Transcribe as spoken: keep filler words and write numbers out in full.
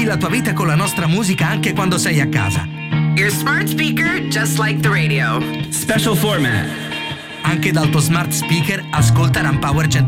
la tua vita con la nostra musica anche quando sei a casa. Your smart speaker, just like the radio. Special format. Anche dal tuo smart speaker ascolta Rampower cento.